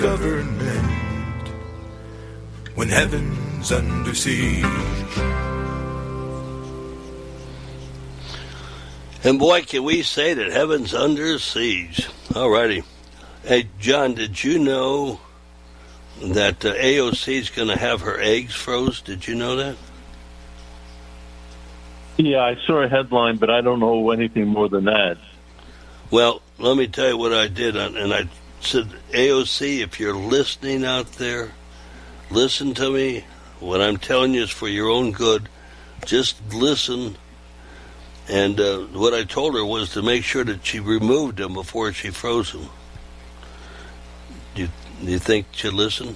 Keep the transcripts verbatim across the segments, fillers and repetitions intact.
government when heaven's under siege. And boy, can we say that heaven's under siege. Alrighty. Hey, John, did you know that uh, A O C is going to have her eggs froze? Did you know that? Yeah, I saw a headline, but I don't know anything more than that. Well, let me tell you what I did, and I said, A O C, if you're listening out there, listen to me. What I'm telling you is for your own good. Just listen. And uh, what I told her was to make sure that she removed them before she froze them. Do you, do you think she'd listen?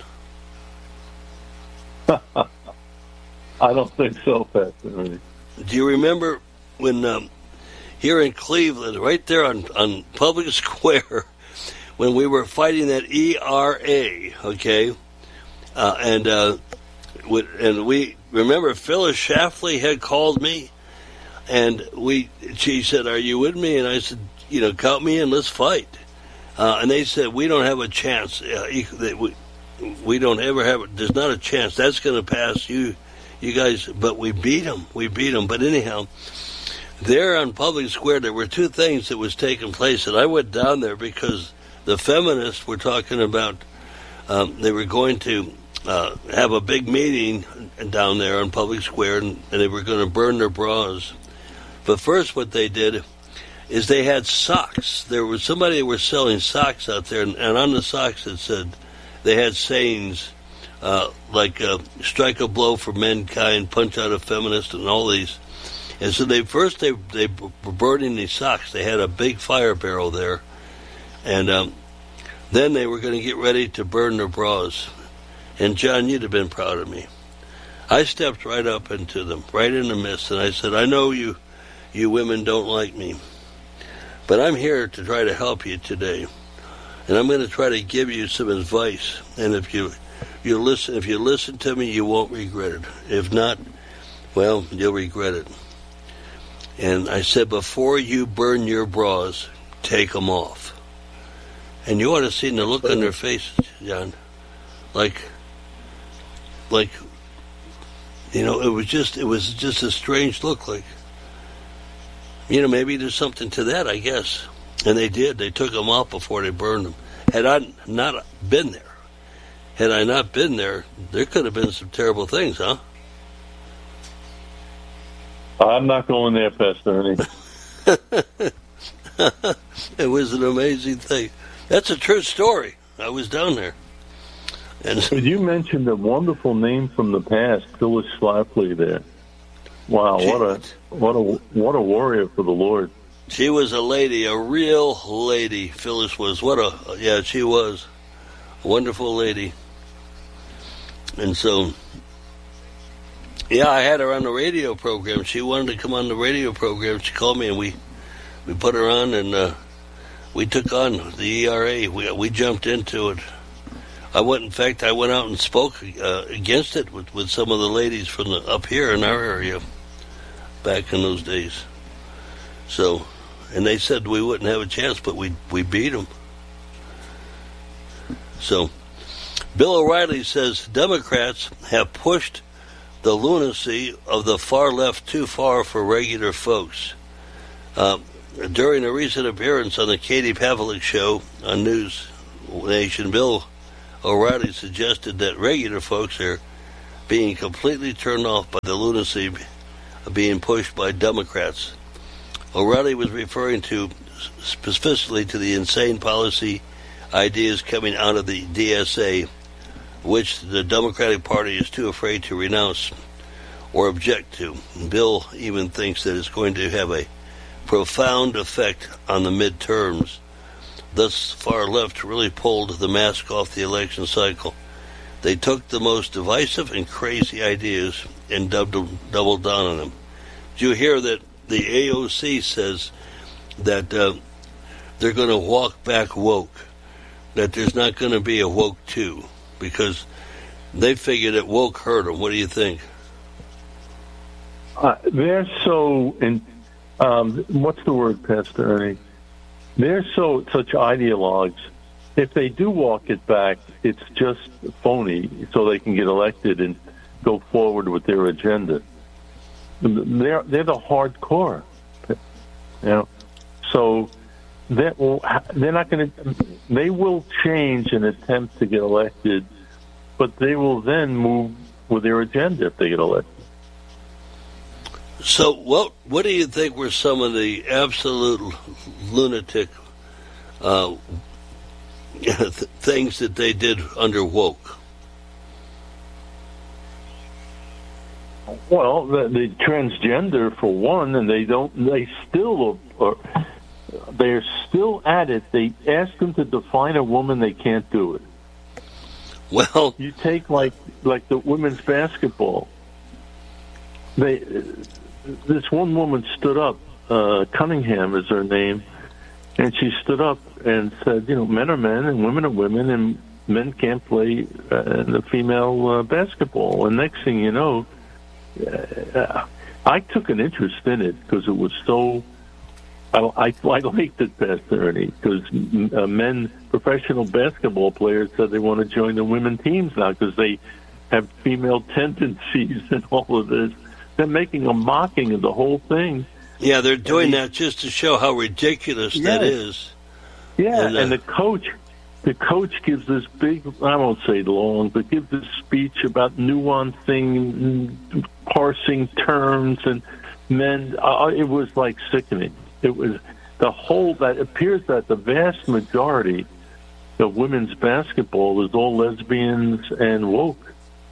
I don't think so, Pastor. Do you remember when um, here in Cleveland, right there on, on Public Square, when we were fighting that E R A, okay, uh, and uh, and we remember Phyllis Schlafly had called me. And we, she said, "Are you with me?" And I said, "You know, count me in. Let's fight." Uh, and they said, "We don't have a chance. Uh, we, we don't ever have. There's not a chance. That's going to pass you, you guys." But we beat them. We beat them. But anyhow, there on Public Square, there were two things that was taking place, and I went down there because the feminists were talking about. Um, they were going to uh, have a big meeting down there on Public Square, and, and they were going to burn their bras. But first what they did is they had socks. There was somebody that was selling socks out there, and, and on the socks it said, they had sayings uh, like uh, strike a blow for mankind, punch out a feminist, and all these. And so they first they, they were burning these socks. They had a big fire barrel there. And um, then they were going to get ready to burn their bras. And John, you'd have been proud of me. I stepped right up into them, right in the midst, and I said, "I know you You women don't like me, but I'm here to try to help you today, and I'm going to try to give you some advice. And if you you listen, if you listen to me, you won't regret it. If not, well, you'll regret it." And I said, "Before you burn your bras, take them off." And you ought to see the look on their faces, John, like, like, you know, it was just it was just a strange look, like. You know, maybe there's something to that, I guess. And they did. They took them off before they burned them. Had I not been there, had I not been there, there could have been some terrible things, huh? I'm not going there, Pastor Ernie. It was an amazing thing. That's a true story. I was down there. And but you mentioned a wonderful name from the past, Phyllis Schlafly there. Wow, what a what a what a warrior for the Lord. She was a lady, a real lady. Phyllis was what a yeah, she was a wonderful lady. And so, yeah, I had her on the radio program. She wanted to come on the radio program. She called me, and we we put her on, and uh, we took on the E R A. We we jumped into it. I went, in fact, I went out and spoke uh, against it with, with some of the ladies from the, up here in our area back in those days. So, and they said we wouldn't have a chance, but we we beat them. So, Bill O'Reilly says Democrats have pushed the lunacy of the far left too far for regular folks. Uh, during a recent appearance on the Katie Pavlik show on News Nation, Bill O'Reilly suggested that regular folks are being completely turned off by the lunacy being pushed by Democrats. O'Reilly was referring to specifically to the insane policy ideas coming out of the D S A, which the Democratic Party is too afraid to renounce or object to. Bill even thinks that it's going to have a profound effect on the midterms. Thus far left really pulled the mask off the election cycle. They took the most divisive and crazy ideas and doubled, doubled down on them. Did you hear that the A O C says that uh, they're going to walk back woke, that there's not going to be a woke two, because they figured that woke hurt them. What do you think? Uh, they're so, in, um, what's the word, Pastor Ernie? They're so such ideologues if they do walk it back, it's just phony so they can get elected and go forward with their agenda. They're they're the hardcore, you know. So they're, they're not going to. They will change and attempt to get elected, but they will then move with their agenda if they get elected. So what what do you think were some of the absolute lunatic uh, things that they did under woke? Well, the, the transgender for one, and they don't. They still are. They're still at it. They ask them to define a woman. They can't do it. Well, you take like like the women's basketball. They this one woman stood up. Uh, Cunningham is her name, and she stood up and said, "You know, men are men and women are women, and men can't play uh, in the female uh, basketball." And next thing you know. Uh, I took an interest in it because it was so. I, I, I liked it, Pastor Ernie, because uh, men, professional basketball players, said they want to join the women teams now because they have female tendencies and all of this. They're making a mocking of the whole thing. Yeah, they're doing that just to show how ridiculous yes. that is. Yeah, and, uh, and the coach. The coach gives this big, I won't say long, but gives this speech about nuancing, parsing terms, and men. Uh, it was like sickening. It was the whole, that appears that the vast majority of women's basketball is all lesbians and woke.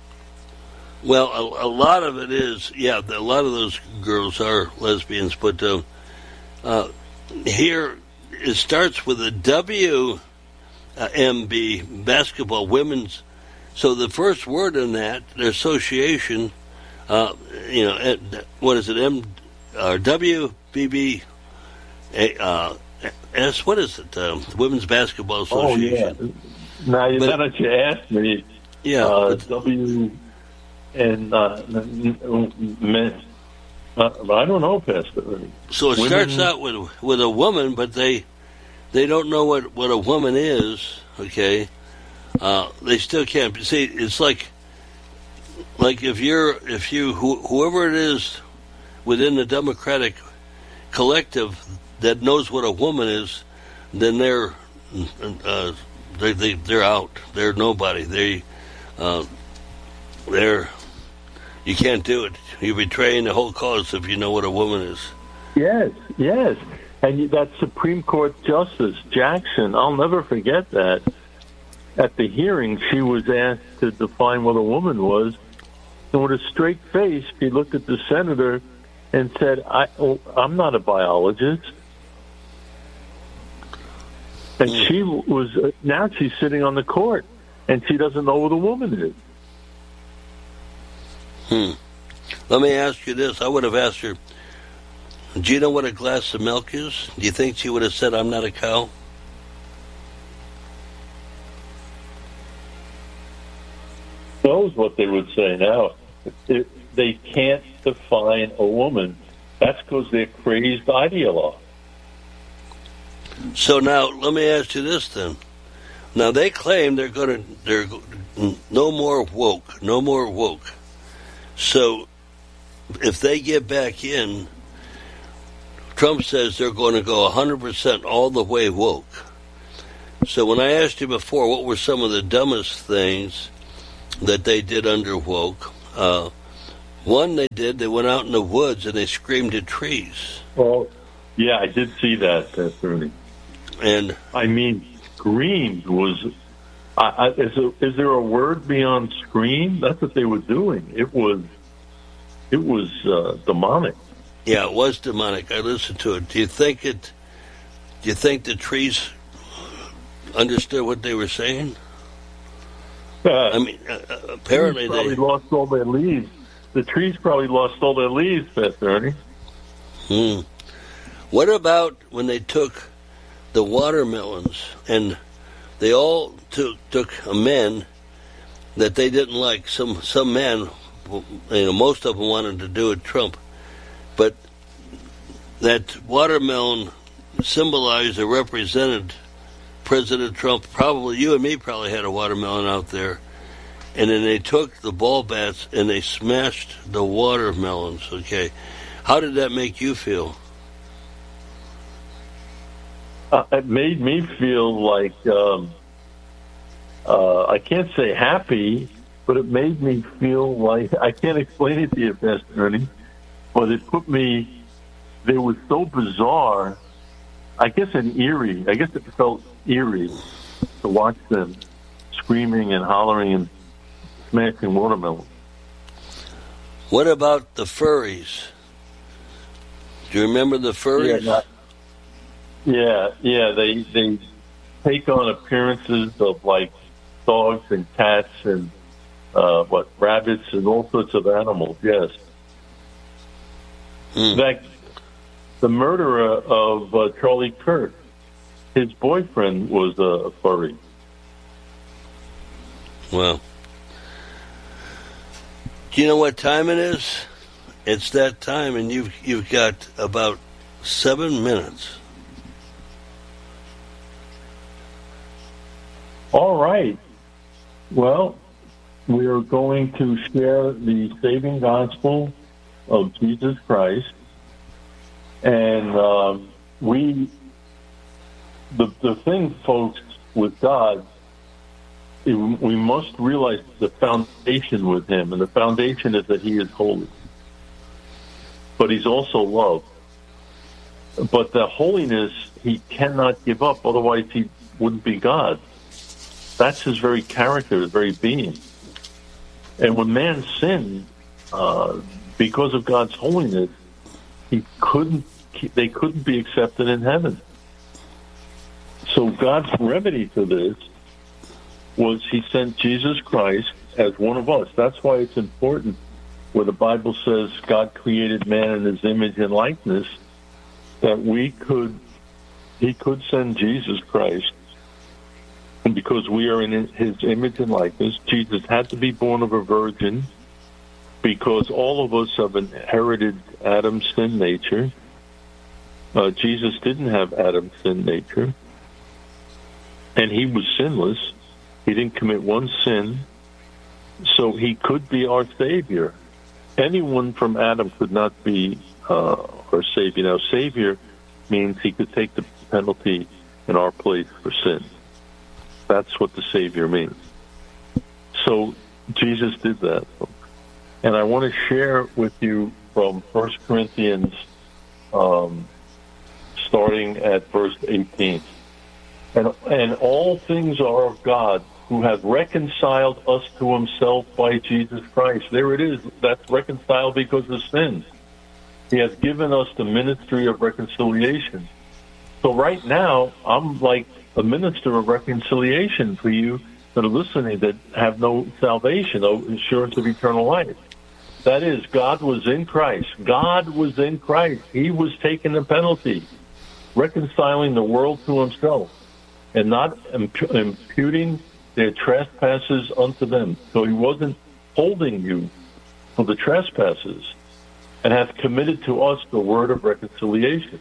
Well, a, a lot of it is, yeah, a lot of those girls are lesbians, but uh, uh, here it starts with a W. Uh, M B, basketball, women's. So the first word in that, the association, uh, you know, what is it, M, or W B B uh, S, what is it, um, Women's Basketball Association. Oh, yeah. Now, but, now that you asked me, yeah, uh, W and uh, men, uh, I don't know, Pastor. So it women, starts out with with a woman, but they... They don't know what, what a woman is, okay? Uh, they still can't see. It's like, like if you're, if you, wh- whoever it is within the Democratic collective that knows what a woman is, then they're, uh, they, they they're out. They're nobody. They, uh, they're, you can't do it. You're betraying the whole cause if you know what a woman is. Yes, yes. And that Supreme Court Justice Jackson, I'll never forget that. At the hearing, she was asked to define what a woman was, and with a straight face, she looked at the senator and said, I, oh, I'm not a biologist. And mm. she was, uh, now she's sitting on the court, and she doesn't know what a woman is. Hmm. Let me ask you this. I would have asked her, do you know what a glass of milk is? Do you think she would have said, I'm not a cow? Knows what they would say now. It, they can't define a woman. That's because they're crazed ideologues. So now, let me ask you this then. Now, they claim they're going to, they're no more woke, no more woke. So, if they get back in, Trump says they're going to go one hundred percent all the way woke. So when I asked you before, what were some of the dumbest things that they did under woke? Uh, one they did, they went out in the woods and they screamed at trees. Well, yeah, I did see that, that's Ernie. And I mean, screamed was, I, I, is, there, is there a word beyond scream? That's what they were doing. It was, it was uh, demonic. Yeah, it was demonic. I listened to it. Do you think it? Do you think the trees understood what they were saying? Uh, I mean, uh, apparently they probably they lost all their leaves. The trees probably lost all their leaves, Pastor Ernie. Hmm. What about when they took the watermelons and they all took took a men that they didn't like? Some some men, you know, most of them wanted to do it Trump. But that watermelon symbolized or represented President Trump, probably you and me probably had a watermelon out there, and then they took the ball bats and they smashed the watermelons, okay? How did that make you feel? Uh, it made me feel like, um, uh, I can't say happy, but it made me feel like, I can't explain it to you, Pastor Ernie, but it put me, they were so bizarre, I guess an eerie, I guess it felt eerie to watch them screaming and hollering and smashing watermelons. What about the furries? Do you remember the furries? Yeah, not, yeah, yeah, they they take on appearances of like dogs and cats and uh, what rabbits and all sorts of animals. Yes. Hmm. In fact, the murderer of uh, Charlie Kirk, his boyfriend was a furry. Well, do you know what time it is? It's that time, and you've you've got about seven minutes. All right. Well, we are going to share the saving gospel of Jesus Christ, and um, we, the the thing, folks, with God, it, we must realize the foundation with Him, and the foundation is that He is holy, but He's also love. But the holiness He cannot give up, otherwise He wouldn't be God. That's His very character, His very being. And when man sinned, uh, because of God's holiness, he couldn't. They couldn't be accepted in heaven. So God's remedy for this was He sent Jesus Christ as one of us. That's why it's important where the Bible says God created man in His image and likeness, that we could, He could send Jesus Christ. And because we are in His image and likeness, Jesus had to be born of a virgin, because all of us have inherited Adam's sin nature. Uh, Jesus didn't have Adam's sin nature, and He was sinless. He didn't commit one sin, so He could be our Savior. Anyone from Adam could not be uh, our Savior. Now, Savior means He could take the penalty in our place for sin. That's what the Savior means. So Jesus did that. And I want to share with you from First Corinthians, um, starting at verse eighteen. And, and all things are of God, who hath reconciled us to Himself by Jesus Christ. There it is. That's reconciled because of sin. He has given us the ministry of reconciliation. So right now, I'm like a minister of reconciliation for you that are listening that have no salvation, no assurance of eternal life. That is, God was in Christ. God was in Christ. He was taking the penalty, reconciling the world to Himself, and not imp- imputing their trespasses unto them. So He wasn't holding you for the trespasses, and hath committed to us the word of reconciliation.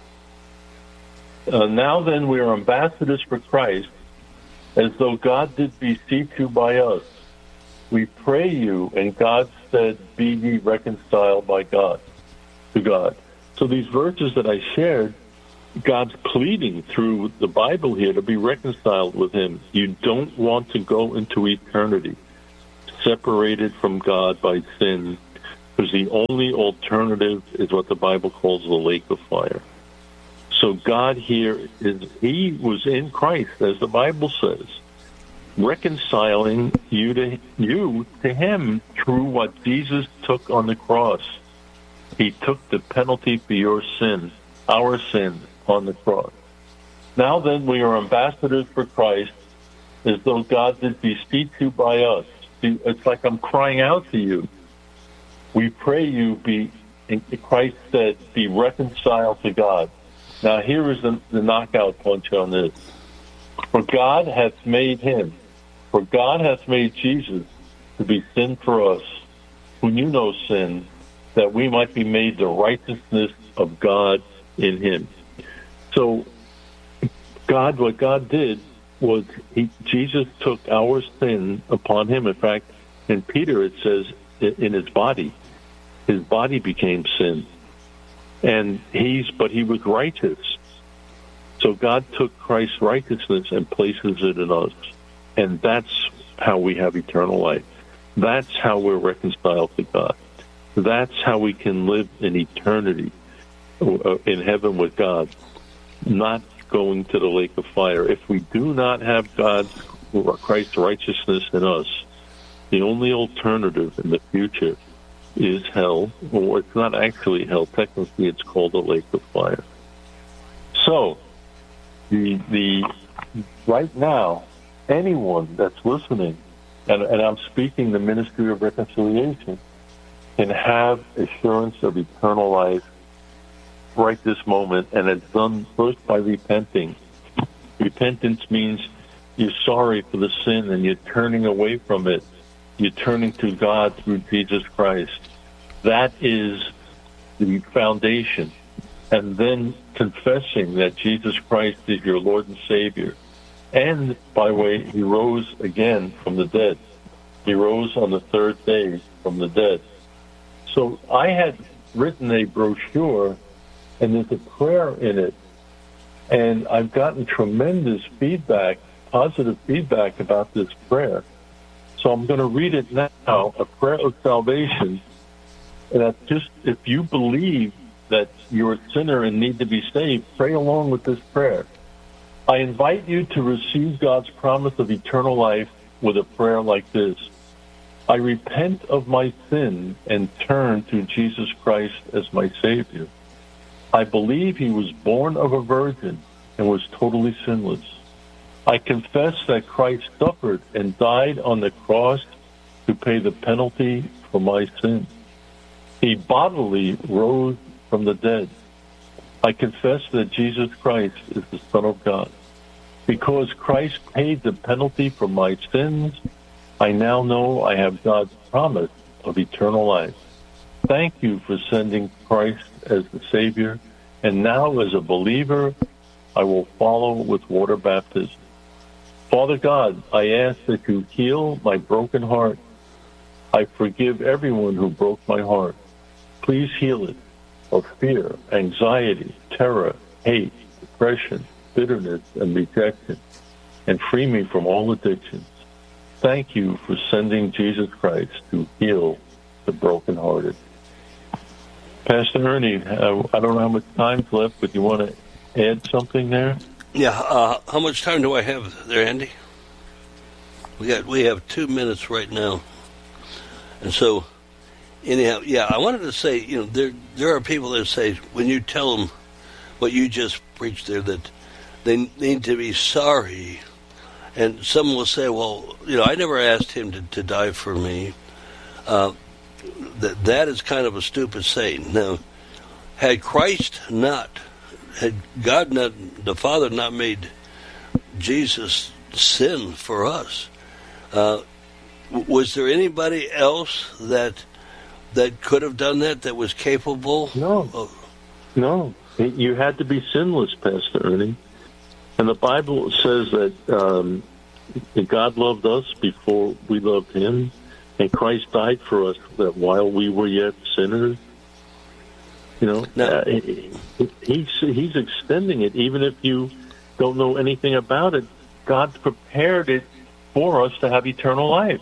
Uh, now then, we are ambassadors for Christ, as though God did beseech you by us. We pray you, and God said, be ye reconciled by God, to God. So these verses that I shared, God's pleading through the Bible here to be reconciled with Him. You don't want to go into eternity separated from God by sin, because the only alternative is what the Bible calls the lake of fire. So God here is, He was in Christ, as the Bible says, reconciling you to you to Him through what Jesus took on the cross. He took the penalty for your sin, our sin, on the cross. Now then, we are ambassadors for Christ, as though God did beseech you by us. See, it's like I'm crying out to you. We pray you be, Christ said, be reconciled to God. Now here is the, the knockout punch on this. For God hath made Him, for God hath made Jesus to be sin for us, who knew no sin, that we might be made the righteousness of God in Him. So God, what God did was he, Jesus took our sin upon him. In fact, in Peter it says in his body, his body became sin, and he's but he was righteous. So God took Christ's righteousness and places it in us, and that's how we have eternal life. That's how we're reconciled to God. That's how we can live in eternity in heaven with God, not going to the lake of fire. If we do not have God's, Christ's righteousness in us, the only alternative in the future is hell, or it's not actually hell. Technically, it's called a lake of fire. So, the the right now, anyone that's listening, and, and I'm speaking the ministry of reconciliation, can have assurance of eternal life right this moment, and it's done first by repenting. Repentance means you're sorry for the sin and you're turning away from it. You're turning to God through Jesus Christ. That is the foundation. And then confessing that Jesus Christ is your Lord and Savior. And, by the way, he rose again from the dead. He rose on the third day from the dead. So I had written a brochure, and there's a prayer in it. And I've gotten tremendous feedback, positive feedback about this prayer. So I'm going to read it now, a prayer of salvation. And that's just, if you believe that you're a sinner and need to be saved, pray along with this prayer. I invite you to receive God's promise of eternal life with a prayer like this. I repent of my sin and turn to Jesus Christ as my Savior. I believe he was born of a virgin and was totally sinless. I confess that Christ suffered and died on the cross to pay the penalty for my sin. He bodily rose from the dead. I confess that Jesus Christ is the Son of God. Because Christ paid the penalty for my sins, I now know I have God's promise of eternal life. Thank you for sending Christ as the Savior, and now as a believer, I will follow with water baptism. Father God, I ask that you heal my broken heart. I forgive everyone who broke my heart. Please heal it of fear, anxiety, terror, hate, depression, bitterness, and rejection, and free me from all addictions. Thank you for sending Jesus Christ to heal the brokenhearted. Pastor Ernie, uh, I don't know how much time's left, but you want to add something there? Yeah. Uh, how much time do I have there, Andy? We got we have two minutes right now, and so anyhow, yeah. I wanted to say, you know, there there are people that say when you tell them what you just preached there that they need to be sorry, and some will say, well, you know, I never asked him to, to die for me. Uh, that that is kind of a stupid saying. Now, had Christ not, had God not, the Father not made Jesus sin for us, uh, was there anybody else that that could have done that, that was capable? No. Of, no. You had to be sinless, Pastor Ernie. And the Bible says that um, God loved us before we loved him, and Christ died for us that while we were yet sinners. You know, now, uh, he, he's, he's extending it. Even if you don't know anything about it, God's prepared it for us to have eternal life.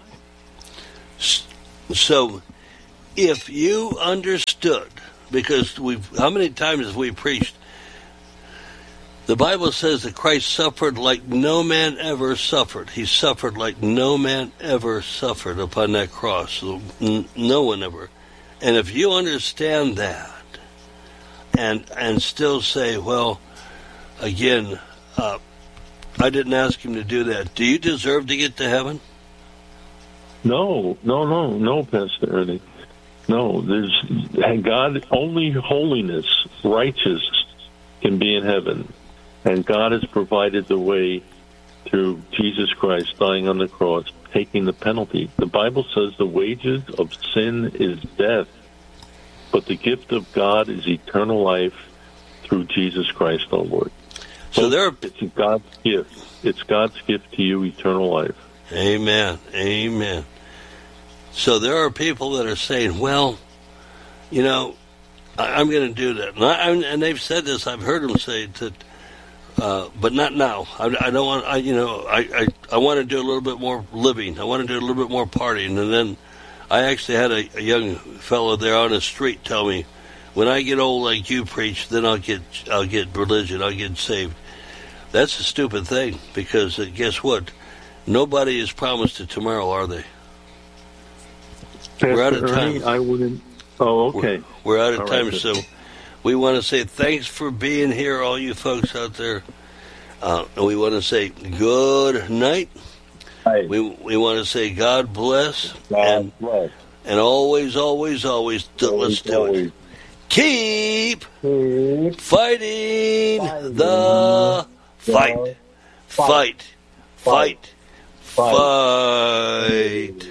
So, if you understood, because we've, how many times have we preached? The Bible says that Christ suffered like no man ever suffered. He suffered like no man ever suffered upon that cross. No one ever. And if you understand that, and and still say, well, again, uh, I didn't ask him to do that. Do you deserve to get to heaven? No, no, no, no, Pastor Ernie. No, there's God, only holiness, righteous can be in heaven. And God has provided the way through Jesus Christ dying on the cross, taking the penalty. The Bible says the wages of sin is death, but the gift of God is eternal life through Jesus Christ our Lord. So there are, it's God's gift. It's God's gift to you, eternal life. Amen. Amen. So there are people that are saying, well, you know, I, I'm going to do that. And, I, and they've said this. I've heard them say that, uh, but not now. I, I don't want, I, you know, I, I, I want to do a little bit more living. I want to do a little bit more partying. And then I actually had a, a young fellow there on the street tell me, when I get old like you preach, then I'll get, I'll get religion. I'll get saved. That's a stupid thing, because uh, guess what? Nobody is promised a tomorrow, are they? Pastor We're out of Ernie, time. I wouldn't. Oh, okay. We're, we're out of All time, right, so we want to say thanks for being here, all you folks out there. Uh, and we want to say good night. Hi. We we want to say God bless. God and, bless. And always, always, always, do, let's do always. it. Keep Keep fighting, fighting the fight. the Fight. Fight. Fight. Fight.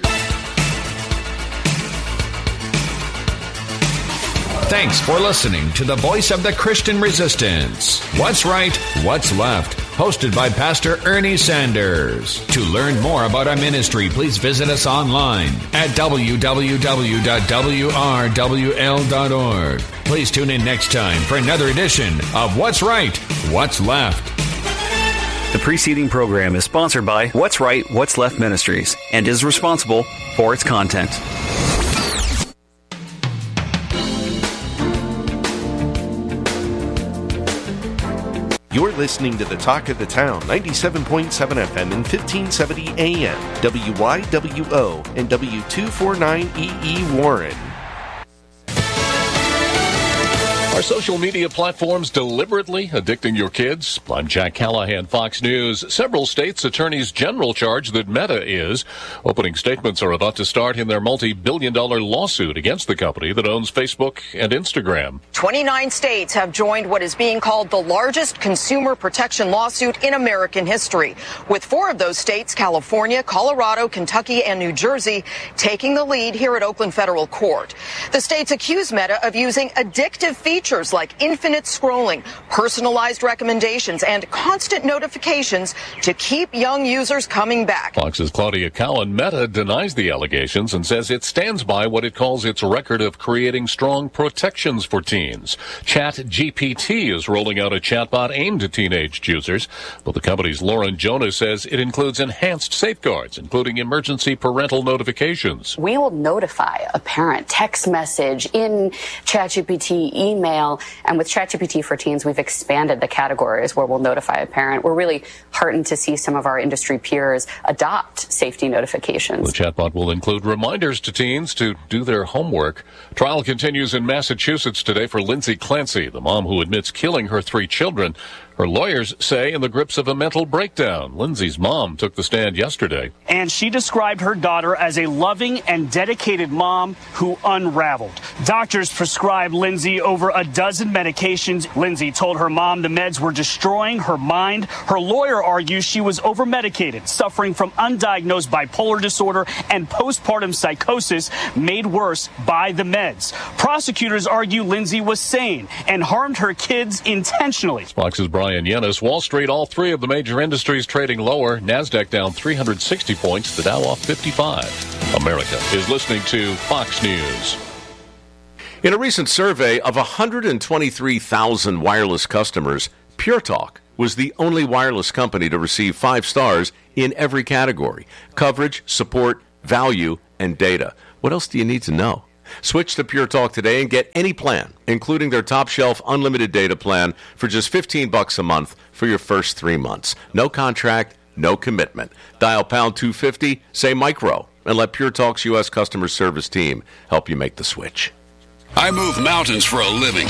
Thanks for listening to the Voice of the Christian Resistance. What's Right, What's Left? Hosted by Pastor Ernie Sanders. To learn more about our ministry, please visit us online at w w w dot w r w l dot org. Please tune in next time for another edition of What's Right, What's Left. The preceding program is sponsored by What's Right, What's Left Ministries and is responsible for its content. You're listening to the Talk of the Town, ninety-seven point seven F M and fifteen seventy A M, W Y W O and W two forty-nine E E Warren. Are social media platforms deliberately addicting your kids? I'm Jack Callahan, Fox News. Several states' attorneys general charge that Meta is. Opening statements are about to start in their multi-billion dollar lawsuit against the company that owns Facebook and Instagram. twenty-nine states have joined what is being called the largest consumer protection lawsuit in American history, with four of those states, California, Colorado, Kentucky, and New Jersey, taking the lead here at Oakland Federal Court. The states accuse Meta of using addictive features like infinite scrolling, personalized recommendations, and constant notifications to keep young users coming back. Fox's Claudia Cowan. Meta denies the allegations and says it stands by what it calls its record of creating strong protections for teens. ChatGPT is rolling out a chatbot aimed at teenage users, but the company's Lauren Jonas says it includes enhanced safeguards, including emergency parental notifications. We will notify a parent, text message, in ChatGPT, email. And with ChatGPT for Teens, we've expanded the categories where we'll notify a parent. We're really heartened to see some of our industry peers adopt safety notifications. The chatbot will include reminders to teens to do their homework. Trial continues in Massachusetts today for Lindsay Clancy, the mom who admits killing her three children. Her lawyers say in the grips of a mental breakdown. Lindsay's mom took the stand yesterday. And she described her daughter as a loving and dedicated mom who unraveled. Doctors prescribed Lindsay over a dozen medications. Lindsay told her mom the meds were destroying her mind. Her lawyer argues she was over-medicated, suffering from undiagnosed bipolar disorder and postpartum psychosis made worse by the meds. Prosecutors argue Lindsay was sane and harmed her kids intentionally. Fox's Brian Yennis. Wall Street, all three of the major industries trading lower. NASDAQ down three hundred sixty points. The Dow off fifty-five. America is listening to Fox News. In a recent survey of one hundred twenty-three thousand wireless customers, Pure Talk was the only wireless company to receive five stars in every category: coverage, support, value, and data. What else do you need to know? Switch to Pure Talk today and get any plan, including their top shelf unlimited data plan, for just fifteen bucks a month for your first three months. No contract, no commitment. Dial pound two fifty, say micro, and let Pure Talk's U S customer service team help you make the switch. I move mountains for a living.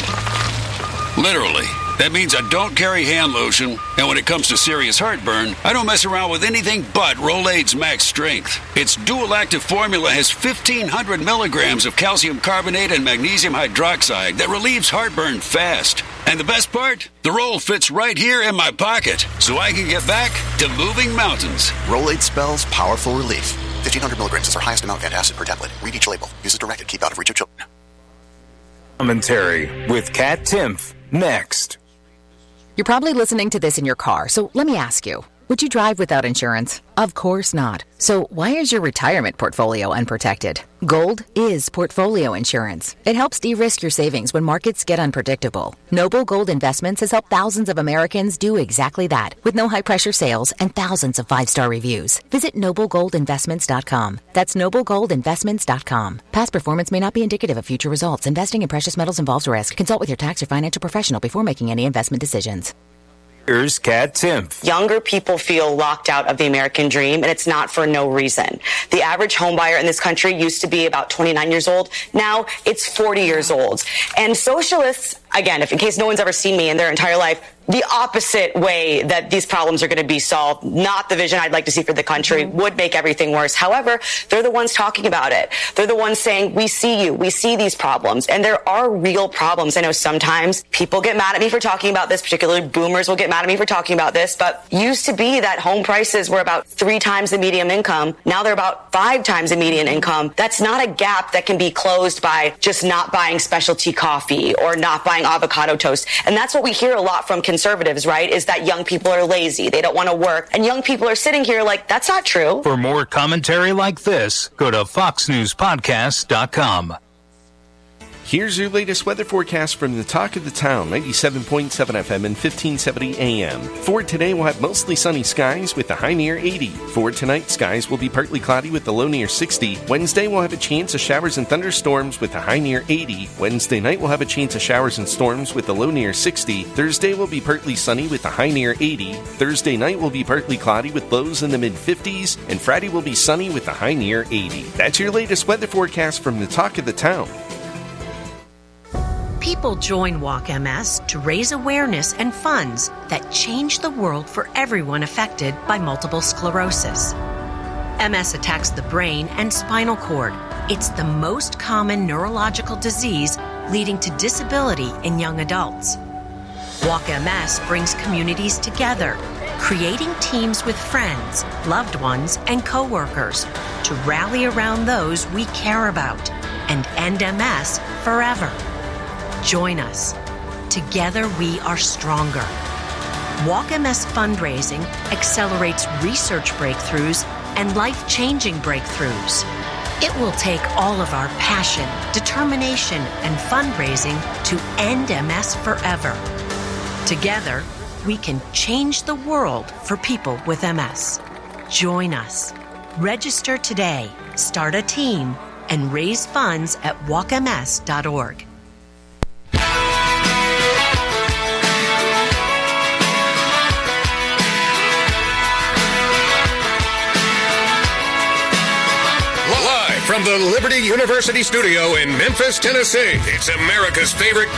Literally. That means I don't carry hand lotion, and when it comes to serious heartburn, I don't mess around with anything but Rolaids Max Strength. Its dual-active formula has fifteen hundred milligrams of calcium carbonate and magnesium hydroxide that relieves heartburn fast. And the best part? The roll fits right here in my pocket, so I can get back to moving mountains. Rolaids spells powerful relief. fifteen hundred milligrams is our highest amount of antacid per tablet. Read each label. Use as directed. Keep out of reach of children. Commentary with Kat Timpf. Next. You're probably listening to this in your car, so let me ask you. Would you drive without insurance? Of course not. So why is your retirement portfolio unprotected? Gold is portfolio insurance. It helps de-risk your savings when markets get unpredictable. Noble Gold Investments has helped thousands of Americans do exactly that, with no high-pressure sales and thousands of five-star reviews. Visit noble gold investments dot com. That's noble gold investments dot com. Past performance may not be indicative of future results. Investing in precious metals involves risk. Consult with your tax or financial professional before making any investment decisions. Here's Kat Timpf. Younger people feel locked out of the American dream, and it's not for no reason. The average home buyer in this country used to be about twenty-nine years old. Now it's forty years old. And socialists, again, if in case no one's ever seen me in their entire life, the opposite way that these problems are going to be solved, not the vision I'd like to see for the country, would make everything worse. However, they're the ones talking about it. They're the ones saying, we see you, we see these problems, and there are real problems. I know sometimes people get mad at me for talking about this, particularly boomers will get mad at me for talking about this, but used to be that home prices were about three times the median income. Now they're about five times the median income. That's not a gap that can be closed by just not buying specialty coffee or not buying avocado toast. And that's what we hear a lot from conservatives, right, is that young people are lazy. They don't want to work. And young people are sitting here like, that's not true. For more commentary like this, go to fox news podcast dot com. Here's your latest weather forecast from the Talk of the Town, ninety-seven point seven F M and fifteen seventy A M. For today, we'll have mostly sunny skies with a high near eighty. For tonight, skies will be partly cloudy with a low near sixty. Wednesday, we'll have a chance of showers and thunderstorms with a high near eighty. Wednesday night, we'll have a chance of showers and storms with a low near sixty. Thursday will be partly sunny with a high near eighty. Thursday night will be partly cloudy with lows in the mid-fifties. And Friday will be sunny with a high near eighty. That's your latest weather forecast from the Talk of the Town. People join Walk M S to raise awareness and funds that change the world for everyone affected by multiple sclerosis. M S attacks the brain and spinal cord. It's the most common neurological disease leading to disability in young adults. Walk M S brings communities together, creating teams with friends, loved ones, and coworkers to rally around those we care about and end M S forever. Join us. Together we are stronger. Walk M S fundraising accelerates research breakthroughs and life-changing breakthroughs. It will take all of our passion, determination, and fundraising to end M S forever. Together, we can change the world for people with M S. Join us. Register today, start a team, and raise funds at walk m s dot org. From the Liberty University studio in Memphis, Tennessee, it's America's favorite